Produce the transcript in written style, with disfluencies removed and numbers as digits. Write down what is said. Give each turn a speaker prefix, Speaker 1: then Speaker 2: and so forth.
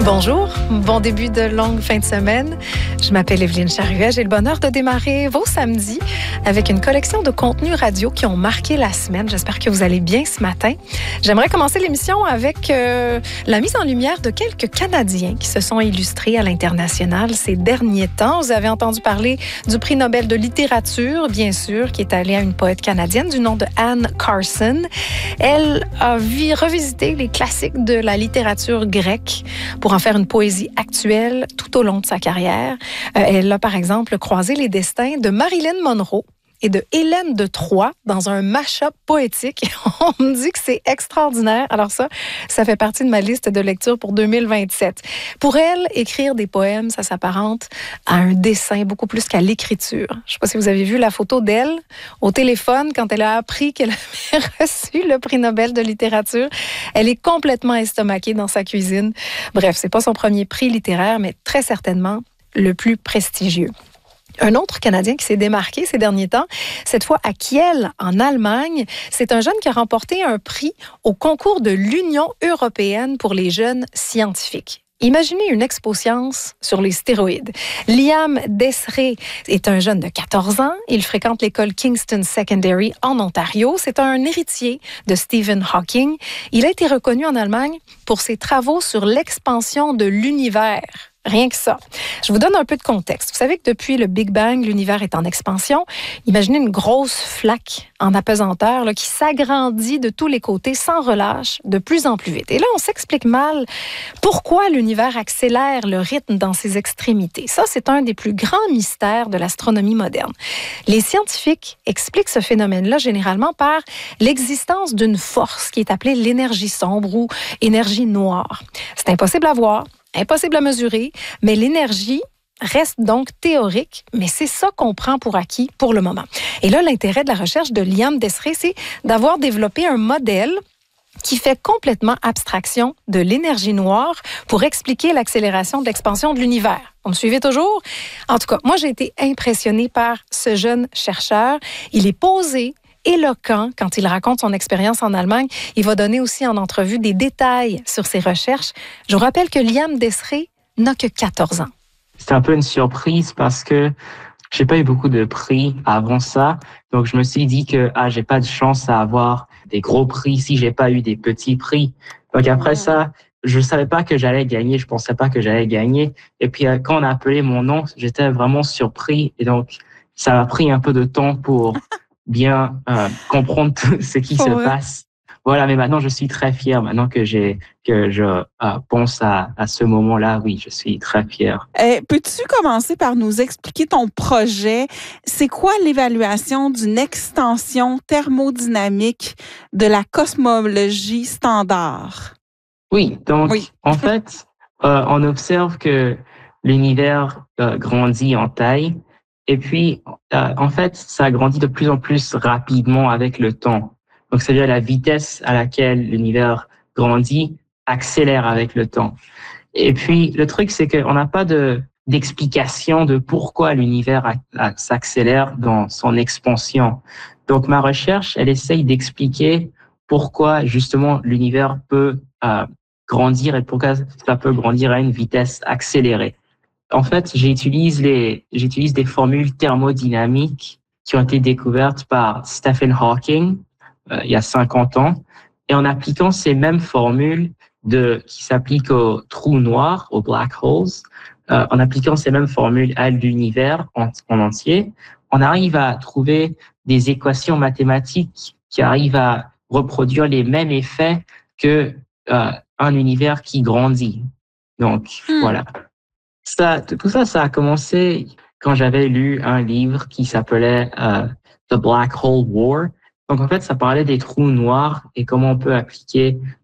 Speaker 1: Bonjour, bon début de longue fin de semaine. Je m'appelle Evelyne Charuet. J'ai le bonheur de démarrer vos samedis avec une collection de contenus radio qui ont marqué la semaine. J'espère que vous allez bien ce matin. J'aimerais commencer l'émission avec la mise en lumière de quelques Canadiens qui se sont illustrés à l'international ces derniers temps. Vous avez entendu parler du prix Nobel de littérature, bien sûr, qui est allé à une poète canadienne du nom de Anne Carson. Elle a revisité les classiques de la littérature grecque pour en faire une poésie actuelle tout au long de sa carrière. Elle a, par exemple, croisé les destins de Marilyn Monroe et de Hélène de Troyes dans un mash-up poétique. On me dit que c'est extraordinaire. Alors ça fait partie de ma liste de lecture pour 2027. Pour elle, écrire des poèmes, ça s'apparente à un dessin beaucoup plus qu'à l'écriture. Je ne sais pas si vous avez vu la photo d'elle au téléphone quand elle a appris qu'elle avait reçu le prix Nobel de littérature. Elle est complètement estomaquée dans sa cuisine. Bref, c'est pas son premier prix littéraire, mais très certainement le plus prestigieux. Un autre Canadien qui s'est démarqué ces derniers temps, cette fois à Kiel, en Allemagne, c'est un jeune qui a remporté un prix au concours de l'Union européenne pour les jeunes scientifiques. Imaginez une expo-science sur les stéroïdes. Liam Desré est un jeune de 14 ans. Il fréquente l'école Kingston Secondary en Ontario. C'est un héritier de Stephen Hawking. Il a été reconnu en Allemagne pour ses travaux sur l'expansion de l'univers. Rien que ça. Je vous donne un peu de contexte. Vous savez que depuis le Big Bang, l'univers est en expansion. Imaginez une grosse flaque en apesanteur là, qui s'agrandit de tous les côtés sans relâche, de plus en plus vite. Et là, on s'explique mal pourquoi l'univers accélère le rythme dans ses extrémités. Ça, c'est un des plus grands mystères de l'astronomie moderne. Les scientifiques expliquent ce phénomène-là généralement par l'existence d'une force qui est appelée l'énergie sombre ou énergie noire. C'est impossible à voir. Impossible à mesurer, mais l'énergie reste donc théorique, mais c'est ça qu'on prend pour acquis pour le moment. Et là, l'intérêt de la recherche de Liam Desré, c'est d'avoir développé un modèle qui fait complètement abstraction de l'énergie noire pour expliquer l'accélération de l'expansion de l'univers. Vous me suivez toujours? En tout cas, moi, j'ai été impressionnée par ce jeune chercheur. Il est posé, éloquent quand il raconte son expérience en Allemagne. Il va donner aussi en entrevue des détails sur ses recherches. Je vous rappelle que Liam Desré n'a que 14 ans.
Speaker 2: C'était un peu une surprise parce que j'ai pas eu beaucoup de prix avant ça. Donc, je me suis dit que j'ai pas de chance à avoir des gros prix si j'ai pas eu des petits prix. Donc, après ça, je savais pas que j'allais gagner. Je pensais pas que j'allais gagner. Et puis, quand on a appelé mon nom, j'étais vraiment surpris. Et donc, ça m'a pris un peu de temps pour bien comprendre tout ce qui se passe. Voilà, mais maintenant, je suis très fier. Maintenant que je pense à ce moment-là, oui, je suis très fier.
Speaker 3: Peux-tu commencer par nous expliquer ton projet? C'est quoi l'évaluation d'une extension thermodynamique de la cosmologie standard?
Speaker 2: Oui, donc, en fait, on observe que l'univers grandit en taille. Et puis, en fait, ça grandit de plus en plus rapidement avec le temps. Donc, c'est-à-dire la vitesse à laquelle l'univers grandit accélère avec le temps. Et puis, le truc, c'est qu'on n'a pas d'explication de pourquoi l'univers s'accélère dans son expansion. Donc, ma recherche, elle essaye d'expliquer pourquoi, justement, l'univers peut grandir et pourquoi ça peut grandir à une vitesse accélérée. En fait, j'utilise des formules thermodynamiques qui ont été découvertes par Stephen Hawking il y a 50 ans. Et en appliquant ces mêmes formules qui s'appliquent aux trous noirs, aux black holes, en appliquant ces mêmes formules à l'univers en entier, on arrive à trouver des équations mathématiques qui arrivent à reproduire les mêmes effets que un univers qui grandit. Donc, voilà. Tout ça, ça a commencé quand j'avais lu un livre qui s'appelait The Black Hole War. Donc, en fait, ça parlait des trous noirs et comment on peut appliquer